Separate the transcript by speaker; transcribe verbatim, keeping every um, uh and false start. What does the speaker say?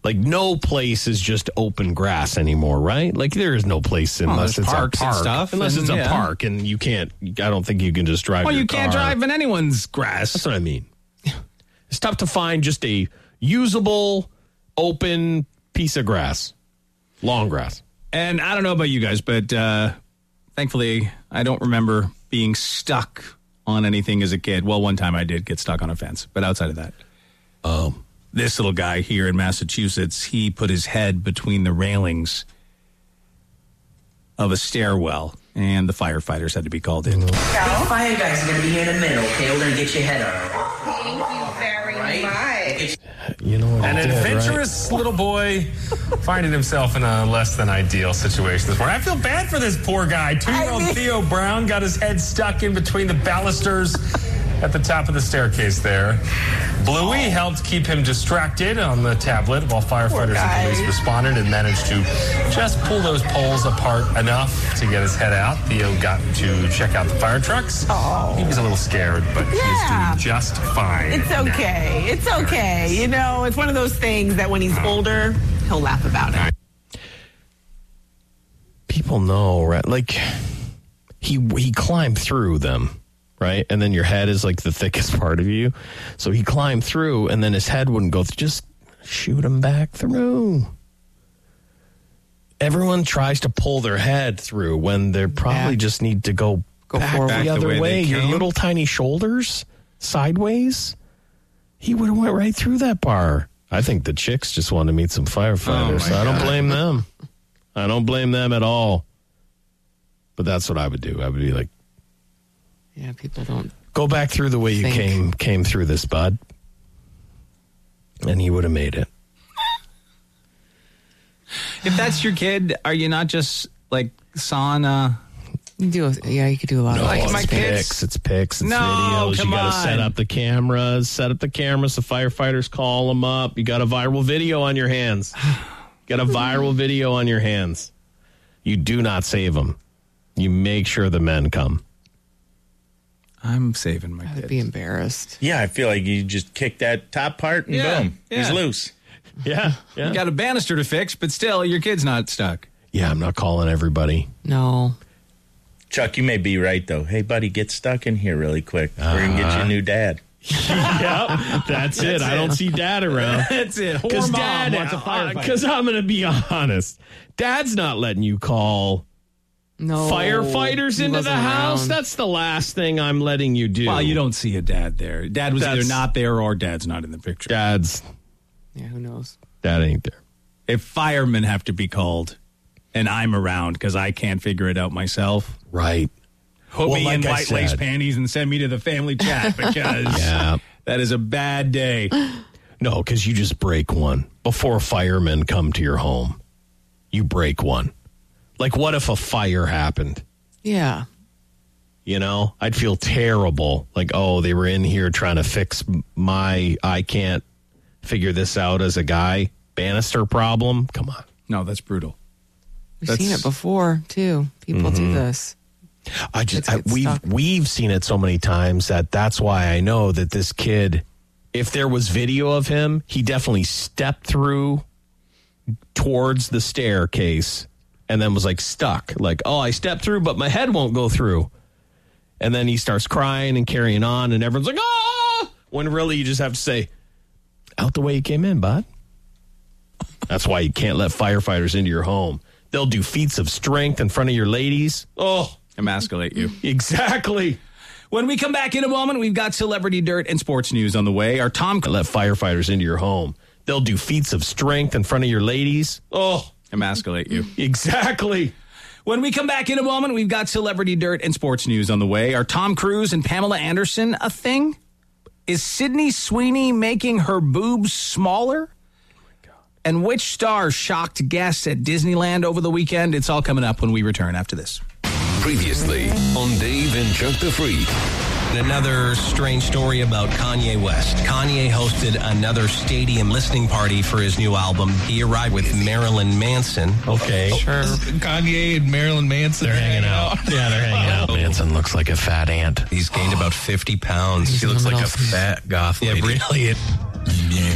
Speaker 1: Like, no place is just open grass anymore, right? Like, there is no place unless
Speaker 2: well,
Speaker 1: it's
Speaker 2: parks
Speaker 1: a park.
Speaker 2: and stuff.
Speaker 1: Unless
Speaker 2: and,
Speaker 1: it's a
Speaker 2: yeah.
Speaker 1: park, and you can't, I don't think you can just drive
Speaker 2: Well,
Speaker 1: your
Speaker 2: you can't
Speaker 1: car.
Speaker 2: drive in anyone's grass.
Speaker 1: That's what I mean. It's tough to find just a usable, open piece of grass. Long grass.
Speaker 2: And I don't know about you guys, but uh, thankfully, I don't remember being stuck on anything as a kid. Well, one time I did get stuck on a fence, but outside of that. Um. This little guy here in Massachusetts, he put his head between the railings of a stairwell, and the firefighters had to be called in.
Speaker 3: The fire guys are going to be here in a minute, okay? We're going to get your head on.
Speaker 4: Thank you very
Speaker 3: Right?
Speaker 4: much.
Speaker 1: You know what?
Speaker 5: An
Speaker 1: I did,
Speaker 5: adventurous
Speaker 1: right?
Speaker 5: little boy finding himself in a less than ideal situation this morning. I feel bad for this poor guy. Two-year-old
Speaker 4: I mean-
Speaker 5: Theo Brown got his head stuck in between the balusters at the top of the staircase there. Bluey helped keep him distracted on the tablet while firefighters and police responded and managed to just pull those poles apart enough to get his head out. Theo got to check out the fire trucks.
Speaker 4: Oh.
Speaker 5: He was a little scared, but
Speaker 4: Yeah.
Speaker 5: he's doing just fine.
Speaker 4: It's okay. It's okay. You know, it's one of those things that when he's older, he'll laugh about it.
Speaker 1: People know, right? Like, he he climbed through them, right? And then your head is like the thickest part of you. So he climbed through, and then his head wouldn't go through. Just shoot him back through. Everyone tries to pull their head through when they probably
Speaker 4: Yeah.
Speaker 1: just need to go,
Speaker 4: Go
Speaker 1: back,
Speaker 4: forward.
Speaker 1: the
Speaker 2: Back the
Speaker 1: other
Speaker 2: way
Speaker 1: way.
Speaker 2: they
Speaker 1: Your
Speaker 2: came.
Speaker 1: little tiny shoulders sideways. He would have went right through that bar. I think the chicks just want to meet some firefighters.
Speaker 2: Oh,
Speaker 1: so
Speaker 2: my
Speaker 1: I don't
Speaker 2: God.
Speaker 1: blame them. I don't blame them at all. But that's what I would do. I would be like,
Speaker 4: Yeah, people don't.
Speaker 1: go back through the way you
Speaker 4: Think.
Speaker 1: came came through this, bud. And he would have made it.
Speaker 2: If that's your kid, are you not just like sauna?
Speaker 4: You do, yeah, you could do a lot.
Speaker 1: No,
Speaker 4: of
Speaker 2: Like
Speaker 1: it's
Speaker 2: my kids-
Speaker 1: pics. It's pics. It's
Speaker 2: No,
Speaker 1: videos.
Speaker 2: come
Speaker 1: You got to
Speaker 2: on.
Speaker 1: set up the cameras. Set up the cameras. The firefighters call them up. You got a viral video on your hands. Got a viral video on your hands. You do not save them. You make sure the men come.
Speaker 2: I'm saving my
Speaker 4: I would
Speaker 2: kids.
Speaker 4: be embarrassed.
Speaker 6: Yeah, I feel like you just kick that top part and
Speaker 2: Yeah,
Speaker 6: boom, he's
Speaker 2: yeah.
Speaker 6: loose.
Speaker 1: Yeah, yeah.
Speaker 2: You got a banister to fix, but still, your kid's not stuck.
Speaker 1: Yeah, I'm not calling everybody.
Speaker 4: No.
Speaker 6: Chuck, you may be right, though. Hey, buddy, get stuck in here really quick. We're going to get you a new dad.
Speaker 1: Yep, that's, it. I don't see dad around.
Speaker 2: That's it.
Speaker 1: Because dad, because I'm going to be honest, dad's not letting you call
Speaker 4: No.
Speaker 1: firefighters
Speaker 4: he
Speaker 1: into the
Speaker 4: wasn't
Speaker 1: house.
Speaker 4: around.
Speaker 1: That's the last thing I'm letting you do.
Speaker 2: Well, you don't see a dad there. Dad was
Speaker 1: That's-
Speaker 2: either not there or dad's not in the picture.
Speaker 1: Dad's
Speaker 4: Yeah, who knows?
Speaker 1: dad ain't there.
Speaker 2: If firemen have to be called and I'm around because I can't figure it out myself,
Speaker 1: Right.
Speaker 2: put
Speaker 1: Well,
Speaker 2: me
Speaker 1: like
Speaker 2: in
Speaker 1: I
Speaker 2: white lace
Speaker 1: said-
Speaker 2: panties and send me to the family chat because
Speaker 1: Yeah.
Speaker 2: that is a bad day.
Speaker 1: No, because you just break one before firemen come to your home. You break one. Like, what if a fire happened?
Speaker 4: Yeah.
Speaker 1: You know, I'd feel terrible. Like, oh, they were in here trying to fix my, I can't figure this out as a guy, banister problem. Come on.
Speaker 2: No, that's brutal.
Speaker 4: We've
Speaker 2: That's-
Speaker 4: seen it before, too. People do this.
Speaker 1: I just,
Speaker 4: Kids
Speaker 1: I,
Speaker 4: get
Speaker 1: we've,
Speaker 4: stuck.
Speaker 1: we've seen it so many times that that's why I know that this kid, if there was video of him, he definitely stepped through towards the staircase and then was like stuck. Like, oh, I stepped through, but my head won't go through. And then he starts crying and carrying on, and everyone's like, oh! When really you just have to say, out the way you came in, bud. That's why you can't let firefighters into your home. They'll do feats of strength in front of your ladies. Oh,
Speaker 2: Emasculate you.
Speaker 1: exactly.
Speaker 2: When we come back in a moment, we've got celebrity dirt and sports news on the way. Our Tom
Speaker 1: Let firefighters into your home. They'll do feats of strength in front of your ladies. Oh,
Speaker 2: emasculate you.
Speaker 1: exactly.
Speaker 2: When we come back in a moment, we've got celebrity dirt and sports news on the way. Are Tom Cruise and Pamela Anderson a thing? Is Sydney Sweeney making her boobs smaller? And which star shocked guests at Disneyland over the weekend? It's all coming up when we return after this.
Speaker 7: Previously on Dave and Chuck the Freak.
Speaker 8: Another strange story about Kanye West. Kanye hosted another stadium listening party for his new album. He arrived with Marilyn Manson.
Speaker 1: Okay.
Speaker 4: Sure.
Speaker 9: Kanye and Marilyn Manson
Speaker 1: They're hanging out. Yeah, they're hanging out. Manson looks like a fat ant.
Speaker 8: He's gained about fifty pounds.
Speaker 9: He looks like a
Speaker 4: Someone else.
Speaker 9: fat goth
Speaker 8: Yeah,
Speaker 9: lady.
Speaker 8: really. It,
Speaker 9: Yeah.